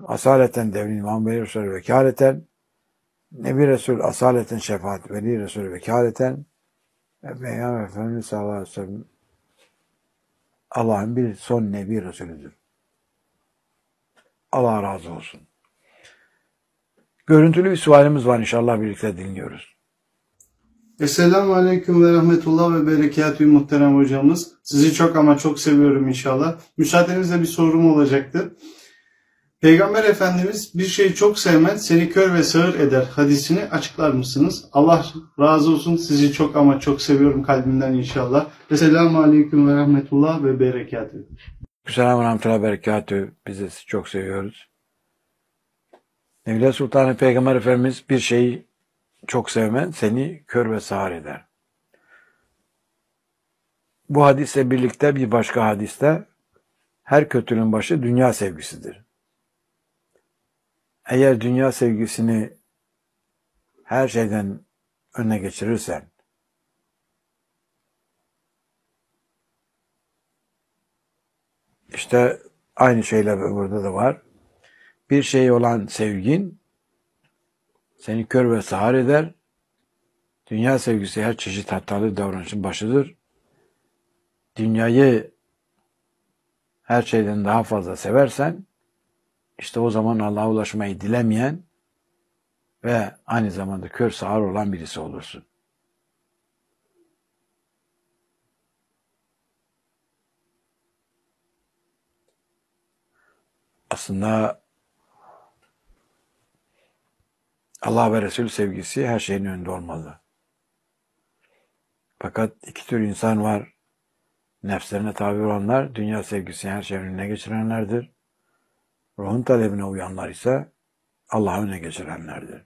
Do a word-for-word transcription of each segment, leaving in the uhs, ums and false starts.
asaleten devrin imam veli Resulü vekaleten, Nebi Resul asaleten şefaat veli Resulü vekaleten ve Peygamber Efendimiz sallallahu aleyhi ve sellem Allah'ın bir son Nebi Resulüdür. Allah razı olsun. Görüntülü bir sualimiz var, inşallah birlikte dinliyoruz. Esselamu Aleyküm ve Rahmetullah ve Berekatü muhterem hocamız. Sizi çok ama çok seviyorum inşallah. Müsaadenizle bir sorum olacaktı. Peygamber Efendimiz bir şeyi çok sevmen seni kör ve sağır eder hadisini açıklar mısınız? Allah razı olsun, sizi çok ama çok seviyorum kalbimden inşallah. Esselamu Aleyküm ve Rahmetullah ve Berekatü. Selamun Aleyküm ve Berekatü. Biz de sizi çok seviyoruz. Nevle Sultanı Peygamber Efendimiz bir şeyi çok sevmen seni kör ve sağır eder. Bu hadisle birlikte bir başka hadiste her kötülüğün başı dünya sevgisidir. Eğer dünya sevgisini her şeyden önüne geçirirsen, işte aynı şeyler burada da var. Bir şey olan sevgin seni kör ve sağır eder. Dünya sevgisi her çeşit hatalı davranışın başıdır. Dünyayı her şeyden daha fazla seversen, işte o zaman Allah'a ulaşmayı dilemeyen ve aynı zamanda kör sağır olan birisi olursun. Aslında Allah ve Resul sevgisi her şeyin önünde olmalı. Fakat iki tür insan var. Nefslerine tabi olanlar, dünya sevgisini her şeyin önüne geçirenlerdir. Ruhun talebine uyanlar ise Allah'ı öne geçirenlerdir.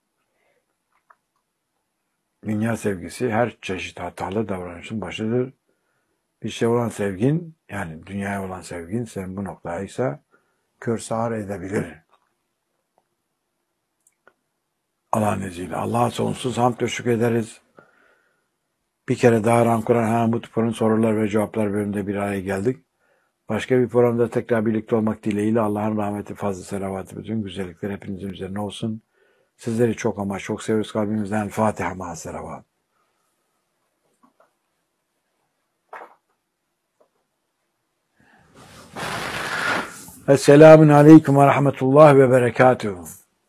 Dünya sevgisi her çeşit hatalı davranışın başıdır. Bir şey olan sevgin, yani dünyaya olan sevgin sen bu noktaya ise kör sağır edebilir. Allah'ın izniyle. Allah'a sonsuz hamd ve şükür ederiz. Bir kere daha Ram Kur'an Hamut Kur'an sorular ve cevaplar bölümünde bir araya geldik. Başka bir programda tekrar birlikte olmak dileğiyle Allah'ın rahmeti, fazla selavatı, bütün güzellikler hepinizin üzerine olsun. Sizleri çok ama çok seviyoruz kalbimizden. Fatiha ma'a selavat. Esselamun Aleyküm ve Rahmetullah ve Berekatuhu.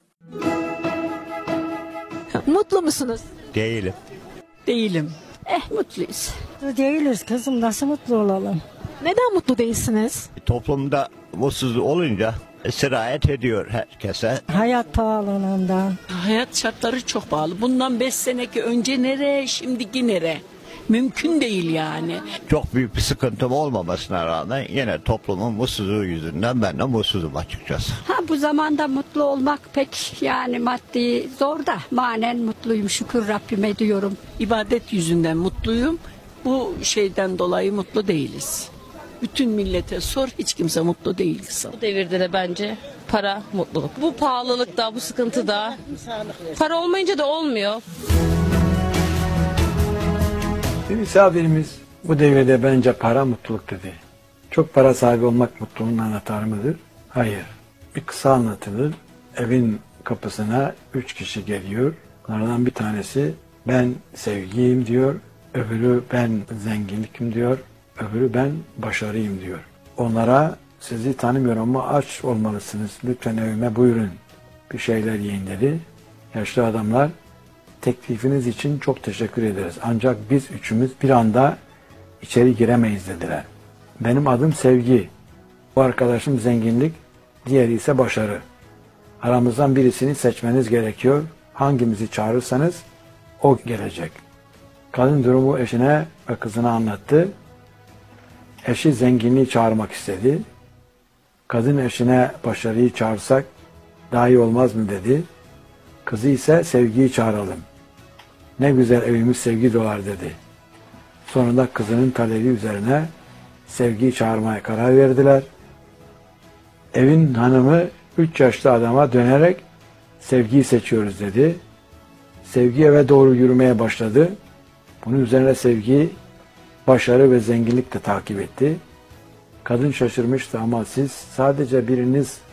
Mutlu musunuz? Değilim. Değilim. Eh, mutluyuz. Değiliz kızım, nasıl mutlu olalım? Neden mutlu değilsiniz? Toplumda mutsuz olunca sirayet ediyor herkese. Hayat pahalılığından. Hayat şartları çok pahalı. Bundan beş seneki önce nere, şimdiki nere? Mümkün değil yani. Çok büyük bir sıkıntım olmamasına rağmen yine toplumun mutsuzluğu yüzünden ben de mutsuzum açıkçası. Ha, bu zamanda mutlu olmak pek yani maddi zor da manen mutluyum, şükür Rabbime diyorum. İbadet yüzünden mutluyum. Bu şeyden dolayı mutlu değiliz. Bütün millete sor, hiç kimse mutlu değil kızım. Bu devirde de bence para mutluluk. Bu pahalılıkta, bu sıkıntıda para olmayınca da olmuyor. Bir misafirimiz bu devirde bence para mutluluk dedi. Çok para sahibi olmak mutluluğun anahtarı mıdır? Hayır. Bir kısa anlatılır. Evin kapısına üç kişi geliyor. Bunlardan bir tanesi ben sevgiyim diyor. Öbürü ben zenginlikim diyor. Öbürü ben başarıyım diyor. Onlara sizi tanımıyorum ama aç olmalısınız. Lütfen evime buyurun. Bir şeyler yiyin dedi. Yaşlı adamlar teklifiniz için çok teşekkür ederiz. Ancak biz üçümüz bir anda içeri giremeyiz dediler. Benim adım Sevgi. Bu arkadaşım zenginlik. Diğeri ise başarı. Aramızdan birisini seçmeniz gerekiyor. Hangimizi çağırırsanız o gelecek. Kadın durumu eşine ve kızına anlattı. Eşi zenginliği çağırmak istedi. Kadın eşine başarıyı çağırsak daha iyi olmaz mı dedi. Kızı ise sevgiyi çağıralım. Ne güzel evimiz sevgi dolar dedi. Sonunda kızının talebi üzerine sevgiyi çağırmaya karar verdiler. Evin hanımı üç yaşlı adama dönerek sevgiyi seçiyoruz dedi. Sevgi eve doğru yürümeye başladı. Bunun üzerine sevgi, başarı ve zenginlik de takip etti. Kadın şaşırmıştı ama siz sadece biriniz